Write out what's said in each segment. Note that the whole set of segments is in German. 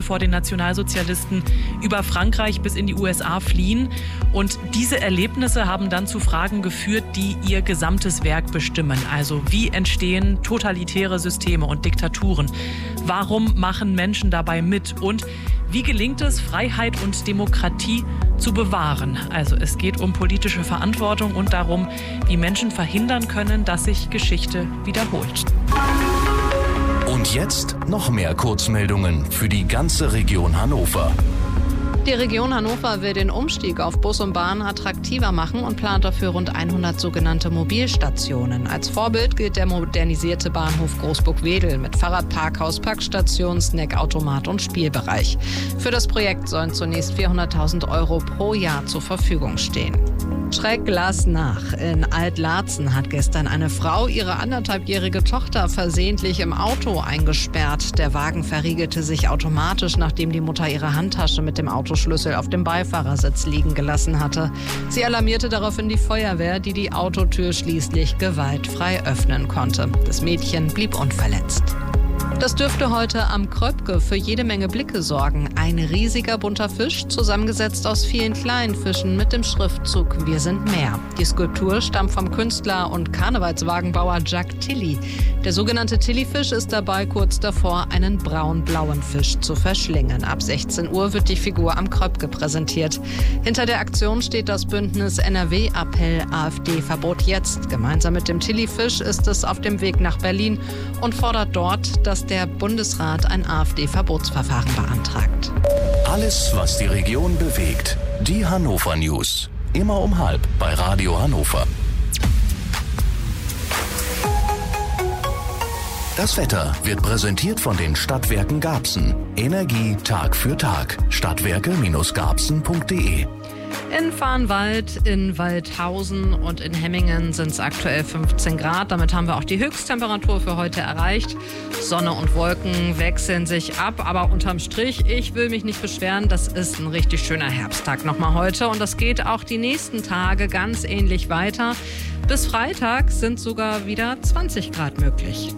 vor den Nationalsozialisten über Frankreich bis in die USA fliehen. Und diese Erlebnisse haben dann zu Fragen geführt, die ihr gesamtes Werk bestimmen. Also wie entstehen totalitäre Systeme und Diktaturen? Warum machen Menschen dabei mit? Und wie gelingt es, Freiheit und Demokratie zu bewahren? Also es geht um politische Verantwortung und darum, wie Menschen verhindern können, dass sich Geschichte wiederholt. Und jetzt noch mehr Kurzmeldungen für die ganze Region Hannover. Die Region Hannover will den Umstieg auf Bus und Bahn attraktiver machen und plant dafür rund 100 sogenannte Mobilstationen. Als Vorbild gilt der modernisierte Bahnhof Großburg-Wedel mit Fahrradparkhaus, Packstation, Snackautomat und Spielbereich. Für das Projekt sollen zunächst 400.000 € pro Jahr zur Verfügung stehen. Schreck las nach. In Alt-Laatzen hat gestern eine Frau ihre 1,5-jährige Tochter versehentlich im Auto eingesperrt. Der Wagen verriegelte sich automatisch, nachdem die Mutter ihre Handtasche mit dem Autoschlüssel auf dem Beifahrersitz liegen gelassen hatte. Sie alarmierte daraufhin die Feuerwehr, die die Autotür schließlich gewaltfrei öffnen konnte. Das Mädchen blieb unverletzt. Das dürfte heute am Kröpke für jede Menge Blicke sorgen. Ein riesiger bunter Fisch, zusammengesetzt aus vielen kleinen Fischen mit dem Schriftzug "Wir sind mehr". Die Skulptur stammt vom Künstler und Karnevalswagenbauer Jack Tilly. Der sogenannte Tilly-Fisch ist dabei kurz davor, einen braun-blauen Fisch zu verschlingen. Ab 16 Uhr wird die Figur am Kröpke präsentiert. Hinter der Aktion steht das Bündnis NRW-Appell AfD Verbot jetzt. Gemeinsam mit dem Tilly-Fisch ist es auf dem Weg nach Berlin und fordert dort, dass der Bundesrat ein AfD-Verbotsverfahren beantragt. Alles, was die Region bewegt. Die Hannover News. Immer um 12 bei Radio Hannover. Das Wetter wird präsentiert von den Stadtwerken Garbsen. Energie Tag für Tag. Stadtwerke-garbsen.de. In Farnwald, in Waldhausen und in Hemmingen sind es aktuell 15 Grad. Damit haben wir auch die Höchsttemperatur für heute erreicht. Sonne und Wolken wechseln sich ab, aber unterm Strich, ich will mich nicht beschweren, das ist ein richtig schöner Herbsttag nochmal heute. Und das geht auch die nächsten Tage ganz ähnlich weiter. Bis Freitag sind sogar wieder 20 Grad möglich.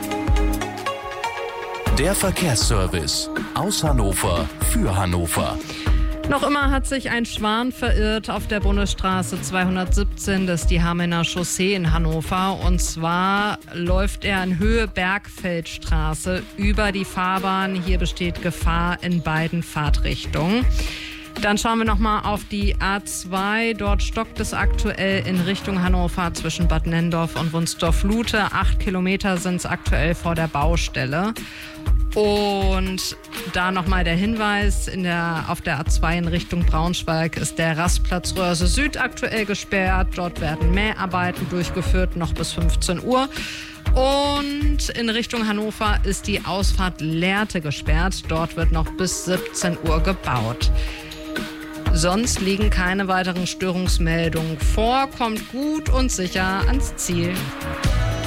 Der Verkehrsservice aus Hannover für Hannover. Noch immer hat sich ein Schwan verirrt auf der Bundesstraße 217, das ist die Hamelner Chaussee in Hannover. Und zwar läuft er in Höhe Bergfeldstraße über die Fahrbahn. Hier besteht Gefahr in beiden Fahrtrichtungen. Dann schauen wir nochmal auf die A2. Dort stockt es aktuell in Richtung Hannover zwischen Bad Nenndorf und Wunsdorf-Lute. 8 Kilometer sind es aktuell vor der Baustelle. Und da nochmal der Hinweis, auf der A2 in Richtung Braunschweig ist der Rastplatz Röhrse Süd aktuell gesperrt. Dort werden Mäharbeiten durchgeführt, noch bis 15 Uhr. Und in Richtung Hannover ist die Ausfahrt Lehrte gesperrt. Dort wird noch bis 17 Uhr gebaut. Sonst liegen keine weiteren Störungsmeldungen vor. Kommt gut und sicher ans Ziel.